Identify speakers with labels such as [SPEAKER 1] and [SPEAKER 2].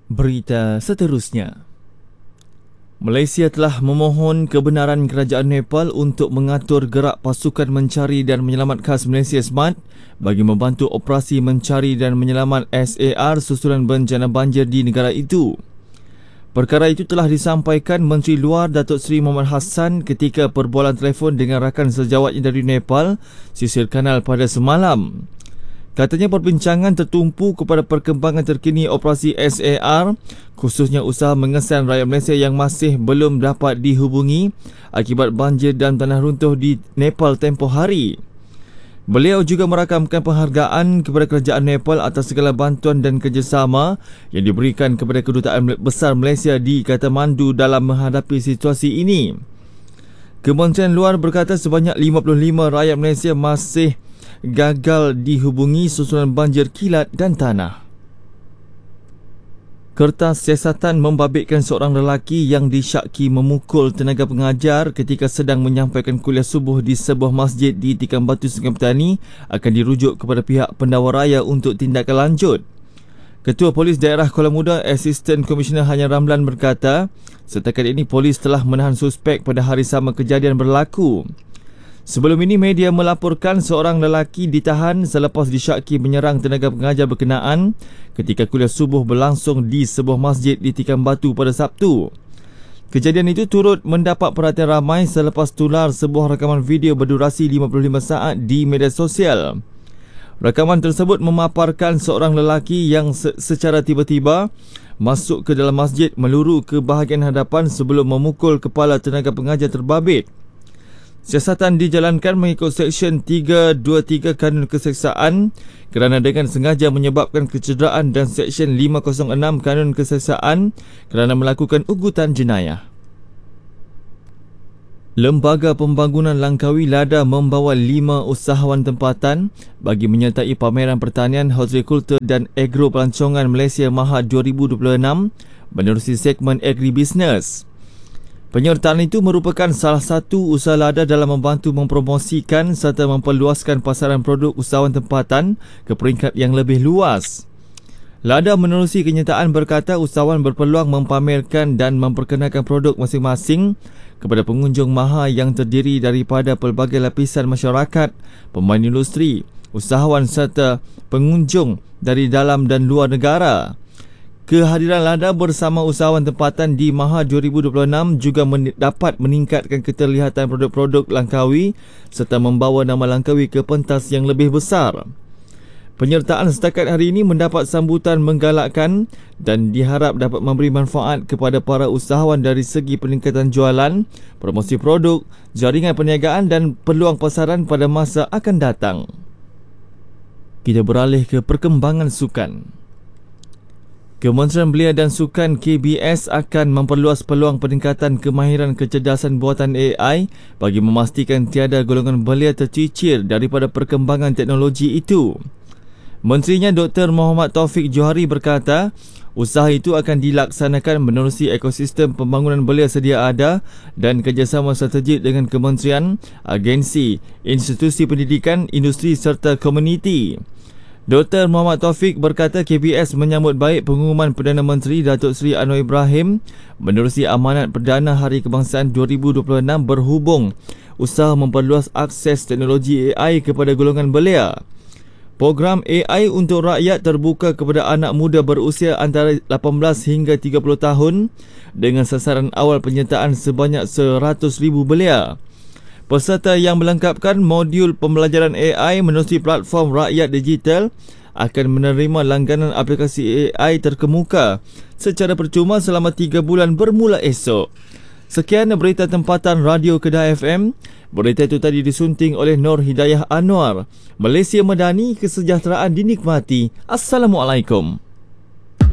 [SPEAKER 1] Berita seterusnya. Malaysia telah memohon kebenaran kerajaan Nepal untuk mengatur gerak pasukan mencari dan menyelamat khas Malaysia SMART bagi membantu operasi mencari dan menyelamat SAR susulan bencana banjir di negara itu. Perkara itu telah disampaikan Menteri Luar Datuk Seri Mohamad Hassan ketika perbualan telefon dengan rakan sejawatnya dari Nepal, sisir kanal pada semalam. Katanya perbincangan tertumpu kepada perkembangan terkini operasi SAR, khususnya usaha mengesan rakyat Malaysia yang masih belum dapat dihubungi akibat banjir dan tanah runtuh di Nepal tempoh hari. Beliau juga merakamkan penghargaan kepada kerajaan Nepal atas segala bantuan dan kerjasama yang diberikan kepada Kedutaan Besar Malaysia di Kathmandu dalam menghadapi situasi ini. Kementerian Luar berkata sebanyak 55 rakyat Malaysia masih gagal dihubungi susulan banjir kilat dan tanah. Kertas siasatan membabitkan seorang lelaki yang disyaki memukul tenaga pengajar ketika sedang menyampaikan kuliah subuh di sebuah masjid di Tikam Batu, Sungai Petani akan dirujuk kepada pihak pendakwa raya untuk tindakan lanjut. Ketua Polis Daerah Kuala Muda, Asisten Komisioner Hanya Ramlan berkata, setakat ini polis telah menahan suspek pada hari sama kejadian berlaku. Sebelum ini, media melaporkan seorang lelaki ditahan selepas disyaki menyerang tenaga pengajar berkenaan ketika kuliah subuh berlangsung di sebuah masjid di Tikam Batu pada Sabtu. Kejadian itu turut mendapat perhatian ramai selepas tular sebuah rakaman video berdurasi 55 saat di media sosial. Rakaman tersebut memaparkan seorang lelaki yang secara tiba-tiba masuk ke dalam masjid meluru ke bahagian hadapan sebelum memukul kepala tenaga pengajar terbabit. Siasatan dijalankan mengikut Seksyen 323 Kanun Keseksaan kerana dengan sengaja menyebabkan kecederaan dan Seksyen 506 Kanun Keseksaan kerana melakukan ugutan jenayah. Lembaga Pembangunan Langkawi LADA membawa 5 usahawan tempatan bagi menyertai pameran pertanian, hortikultur dan agro pelancongan Malaysia Maha 2026 menerusi segmen agribisnes. Penyertaan itu merupakan salah satu usaha LADA dalam membantu mempromosikan serta memperluaskan pasaran produk usahawan tempatan ke peringkat yang lebih luas. LADA menerusi kenyataan berkata usahawan berpeluang mempamerkan dan memperkenalkan produk masing-masing kepada pengunjung maha yang terdiri daripada pelbagai lapisan masyarakat, pemain industri, usahawan serta pengunjung dari dalam dan luar negara. Kehadiran LADA bersama usahawan tempatan di Maha 2026 juga dapat meningkatkan keterlihatan produk-produk Langkawi serta membawa nama Langkawi ke pentas yang lebih besar. Penyertaan setakat hari ini mendapat sambutan menggalakkan dan diharap dapat memberi manfaat kepada para usahawan dari segi peningkatan jualan, promosi produk, jaringan perniagaan dan peluang pasaran pada masa akan datang. Kita beralih ke perkembangan sukan. Kementerian Belia dan Sukan KBS akan memperluas peluang peningkatan kemahiran kecerdasan buatan AI bagi memastikan tiada golongan belia tercicir daripada perkembangan teknologi itu. Menterinya Dr. Muhammad Taufik Johari berkata, usaha itu akan dilaksanakan menerusi ekosistem pembangunan belia sedia ada dan kerjasama strategik dengan kementerian, agensi, institusi pendidikan, industri serta komuniti. Dr. Muhammad Taufik berkata KBS menyambut baik pengumuman Perdana Menteri Datuk Seri Anwar Ibrahim menerusi amanat Perdana Hari Kebangsaan 2026 berhubung usaha memperluas akses teknologi AI kepada golongan belia. Program AI untuk rakyat terbuka kepada anak muda berusia antara 18 hingga 30 tahun dengan sasaran awal penyertaan sebanyak 100,000 belia. Peserta yang melengkapkan modul pembelajaran AI menerusi platform rakyat digital akan menerima langganan aplikasi AI terkemuka secara percuma selama 3 bulan bermula esok. Sekian berita tempatan Radio Kedah FM. Berita itu tadi disunting oleh Nur Hidayah Anwar. Malaysia Madani, kesejahteraan dinikmati. Assalamualaikum.